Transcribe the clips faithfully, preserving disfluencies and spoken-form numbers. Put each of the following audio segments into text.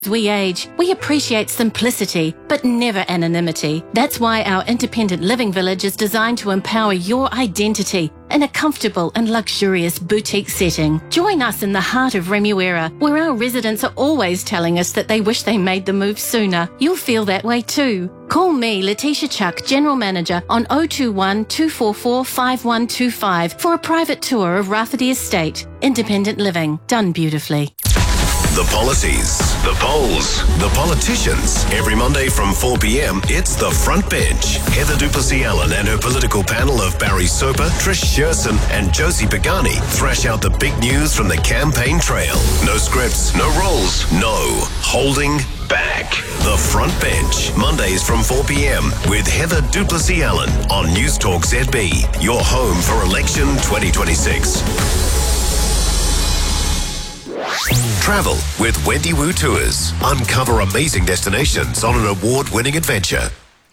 As we age, we appreciate simplicity, but never anonymity. That's why our independent living village is designed to empower your identity in a comfortable and luxurious boutique setting. Join us in the heart of Remuera, where our residents are always telling us that they wish they made the move sooner. You'll feel that way too. Call me, Letitia Chuck, General Manager, on oh two one, two four four, five one two five for a private tour of Rafferty Estate. Independent living, done beautifully. The policies, the polls, the politicians. Every Monday from four p.m, it's The Front Bench. Heather du Plessis-Allen and her political panel of Barry Soper, Trish Sherson and Josie Pagani thrash out the big news from the campaign trail. No scripts, no roles, no holding back. The Front Bench, Mondays from four p.m. with Heather du Plessis-Allen on News Talk Z B, your home for election twenty twenty-six. Travel with Wendy Wu Tours. Uncover amazing destinations on an award-winning adventure.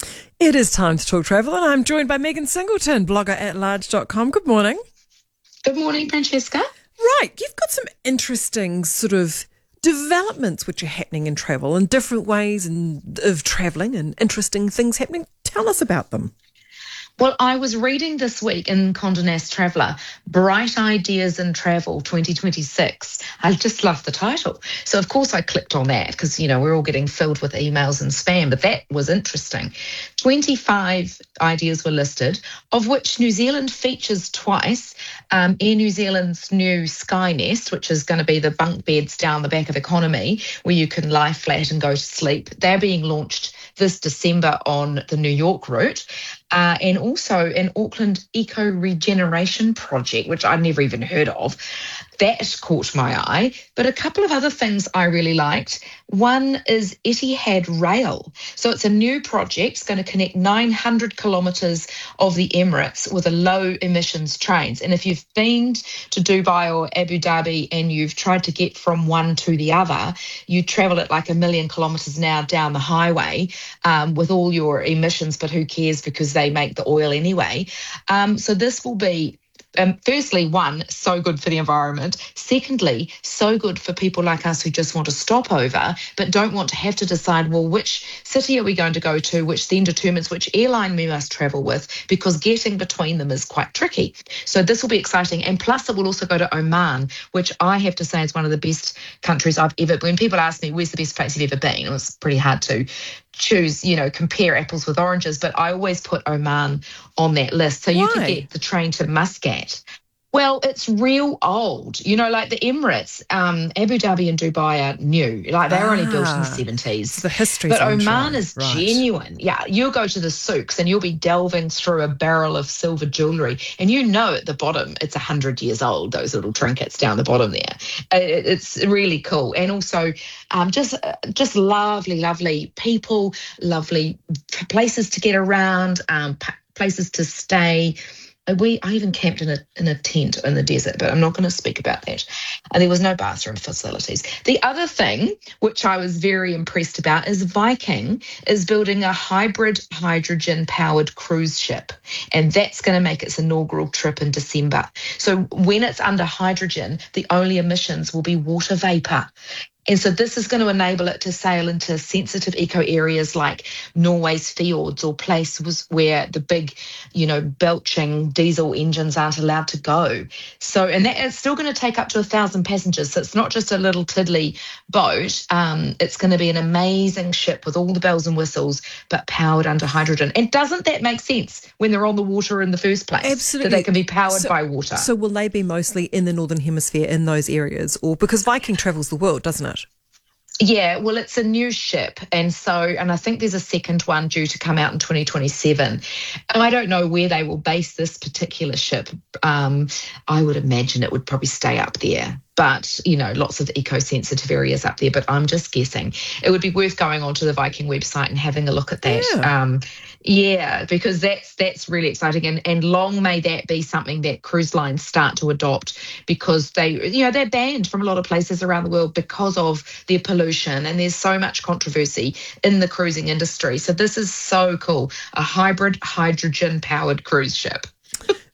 It is time to talk travel, and I'm joined by Megan Singleton, blogger at large dot com. Good morning. Good morning, Francesca. Right, you've got some interesting sort of developments which are happening in travel and different ways and of travelling and interesting things happening. Tell us about them. Well, I was reading this week in Condé Nast Traveller, Bright Ideas in Travel twenty twenty-six. I just love the title. So, of course, I clicked on that because, you know, we're all getting filled with emails and spam, but that was interesting. twenty-five ideas were listed, of which New Zealand features twice. Um, Air New Zealand's new Skynest, which is going to be the bunk beds down the back of economy, where you can lie flat and go to sleep. They're being launched this December on the New York route. Uh, and also an Auckland Eco Regeneration Project, which I'd never even heard of. That caught my eye. But a couple of other things I really liked. One is Etihad Rail. So it's a new project. It's going to connect nine hundred kilometres of the Emirates with a low emissions trains. And if you've been to Dubai or Abu Dhabi and you've tried to get from one to the other, you travel at like a million kilometres an hour down the highway um, with all your emissions, but who cares because they make the oil anyway. Um, so this will be Um, firstly, one, so good for the environment. Secondly, so good for people like us who just want to stop over but don't want to have to decide, well, which city are we going to go to, which then determines which airline we must travel with, because getting between them is quite tricky. So this will be exciting. And plus, it will also go to Oman, which I have to say is one of the best countries I've ever been. When people ask me, where's the best place you've ever been? It was pretty hard to choose, you know, compare apples with oranges, but I always put Oman on that list. So you Why? can get the train to Muscat. Well, it's real old. You know, like the Emirates, um, Abu Dhabi and Dubai are new. Like they were only built in the Ah, seventies. the history. But Oman is right. genuine. Yeah, you'll go to the souks and you'll be delving through a barrel of silver jewellery, and you know at the bottom it's one hundred years old, those little trinkets down the bottom there. It, it's really cool. And also um, just, just lovely, lovely people, lovely places to get around, um, p- places to stay. We I even camped in a in a tent in the desert, but I'm not going to speak about that. And there was no bathroom facilities. The other thing, which I was very impressed about, is Viking is building a hybrid hydrogen-powered cruise ship, and that's going to make its inaugural trip in December. So when it's under hydrogen, the only emissions will be water vapour. And so this is going to enable it to sail into sensitive eco areas like Norway's fjords or places where the big, you know, belching diesel engines aren't allowed to go. So, and that it's still going to take up to a thousand passengers. So it's not just a little tiddly boat. Um, it's going to be an amazing ship with all the bells and whistles, but powered under hydrogen. And doesn't that make sense when they're on the water in the first place? Absolutely. That they can be powered so, by water. So will they be mostly in the Northern Hemisphere in those areas? Or because Viking travels the world, doesn't it? Yeah, well, it's a new ship. And so, and I think there's a second one due to come out in twenty twenty-seven. And I don't know where they will base this particular ship. Um, I would imagine it would probably stay up there. But, you know, lots of eco-sensitive areas up there. But I'm just guessing. It would be worth going onto the Viking website and having a look at that. Yeah, um, yeah because that's that's really exciting. And, and long may that be something that cruise lines start to adopt, because they, you know, they're banned from a lot of places around the world because of their pollution. And there's so much controversy in the cruising industry. So this is so cool. A hybrid hydrogen-powered cruise ship.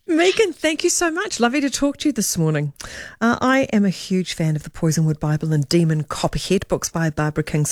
Megan, thank you so much. Lovely to talk to you this morning. Uh, I am a huge fan of the Poisonwood Bible and Demon Copperhead, books by Barbara King